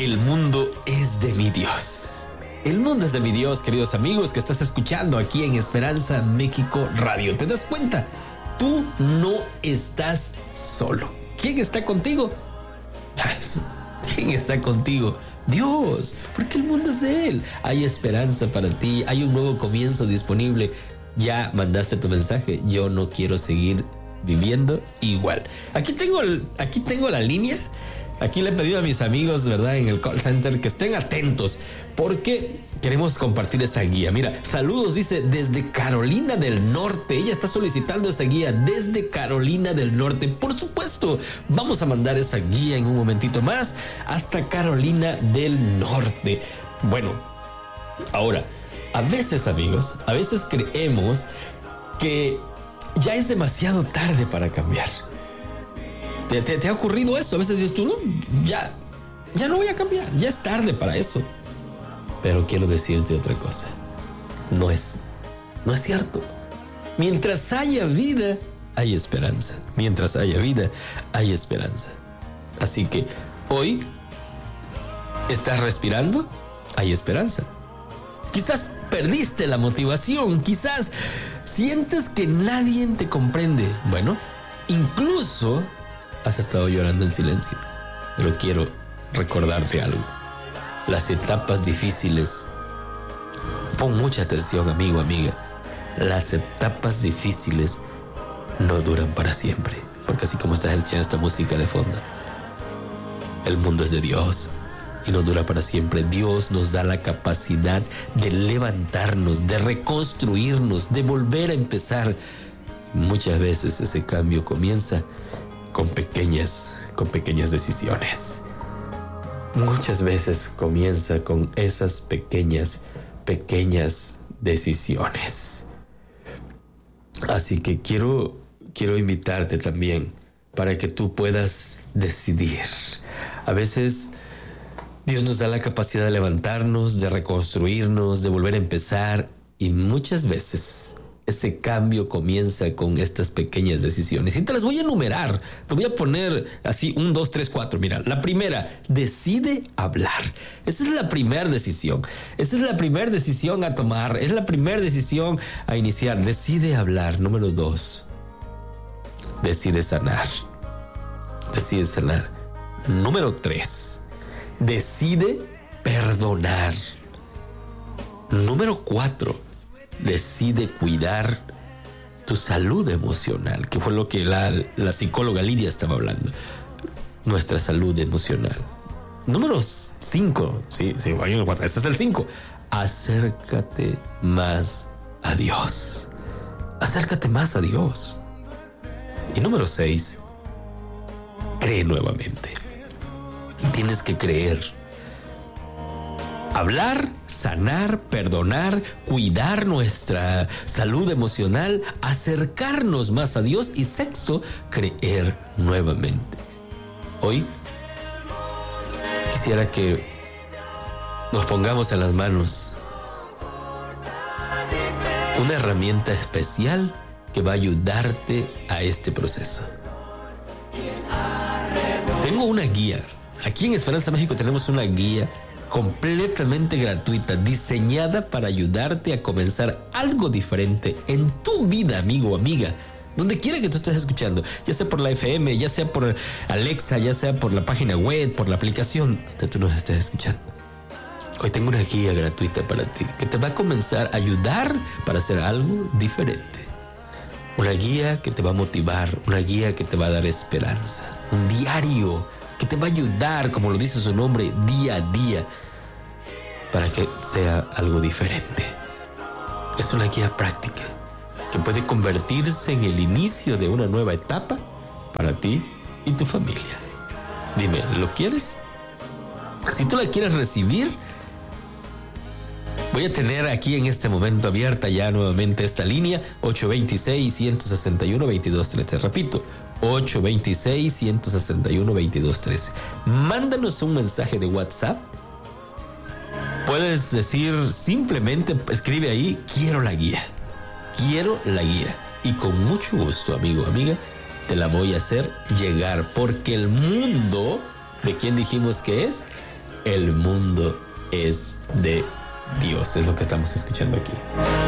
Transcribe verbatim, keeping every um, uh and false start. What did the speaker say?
El mundo es de mi Dios. El mundo es de mi Dios, queridos amigos, que estás escuchando aquí en Esperanza México Radio. ¿Te das cuenta? Tú no estás solo. ¿Quién está contigo? ¿Quién está contigo? Dios, porque el mundo es de Él. Hay esperanza para ti, hay un nuevo comienzo disponible. Ya mandaste tu mensaje. Yo no quiero seguir viviendo igual. Aquí tengo, el, aquí tengo la línea. Aquí le he pedido a mis amigos, ¿verdad?, en el call center que estén atentos porque queremos compartir esa guía. Mira, saludos, dice, desde Carolina del Norte. Ella está solicitando esa guía desde Carolina del Norte. Por supuesto, vamos a mandar esa guía en un momentito más hasta Carolina del Norte. Bueno, ahora, a veces, amigos, a veces creemos que ya es demasiado tarde para cambiar. ¿Te, te, te ha ocurrido eso? A veces dices tú, no, ya, ya no voy a cambiar, ya es tarde para eso. Pero quiero decirte otra cosa. No es, no es cierto. Mientras haya vida, hay esperanza. Mientras haya vida, hay esperanza. Así que hoy, ¿estás respirando? Hay esperanza. Quizás perdiste la motivación, quizás sientes que nadie te comprende. Bueno, incluso has estado llorando en silencio, pero quiero recordarte algo. Las etapas difíciles, pon mucha atención, amigo, amiga. Las etapas difíciles no duran para siempre, porque así como estás escuchando esta música de fondo, el mundo es de Dios y no dura para siempre. Dios nos da la capacidad de levantarnos, de reconstruirnos, de volver a empezar. Muchas veces ese cambio comienza con pequeñas, con pequeñas decisiones. Muchas veces comienza con esas pequeñas, pequeñas decisiones. Así que quiero, quiero invitarte también para que tú puedas decidir. A veces Dios nos da la capacidad de levantarnos, de reconstruirnos, de volver a empezar, y muchas veces ese cambio comienza con estas pequeñas decisiones. Y te las voy a enumerar. Te voy a poner así, un, dos, tres, cuatro. Mira, la primera, decide hablar. Esa es la primera decisión. Esa es la primera decisión a tomar. Es la primera decisión a iniciar. Decide hablar. Número dos, decide sanar. Decide sanar. Número tres, decide perdonar. Número cuatro, decide cuidar tu salud emocional, que fue lo que la, la psicóloga Lidia estaba hablando. Nuestra salud emocional. Número cinco, sí, sí, hay uno, cuatro, este es el cinco. Acércate más a Dios. Acércate más a Dios. Y número seis, cree nuevamente. Tienes que creer. Hablar, sanar, perdonar, cuidar nuestra salud emocional, acercarnos más a Dios, y sexto, creer nuevamente. Hoy quisiera que nos pongamos en las manos una herramienta especial que va a ayudarte a este proceso. Tengo una guía. Aquí en Esperanza México tenemos una guía completamente gratuita, diseñada para ayudarte a comenzar algo diferente en tu vida, amigo o amiga, donde quiera que tú estés escuchando, ya sea por la F M, ya sea por Alexa, ya sea por la página web, por la aplicación donde tú nos estés escuchando. Hoy tengo una guía gratuita para ti que te va a comenzar a ayudar para hacer algo diferente. Una guía que te va a motivar, una guía que te va a dar esperanza, un diario que te va a ayudar, como lo dice su nombre, día a día, para que sea algo diferente. Es una guía práctica que puede convertirse en el inicio de una nueva etapa para ti y tu familia. Dime, ¿lo quieres? Si tú la quieres recibir, voy a tener aquí en este momento abierta ya nuevamente esta línea, ocho dos seis, uno seis uno, dos dos uno tres. Repito, ocho dos seis, uno seis uno, dos dos uno tres. Mándanos un mensaje de WhatsApp. Puedes decir, simplemente escribe ahí, quiero la guía. Quiero la guía. Y con mucho gusto, amigo, amiga, te la voy a hacer llegar. Porque el mundo, ¿de quién dijimos que es? el mundo es de Dios. Es lo que estamos escuchando aquí.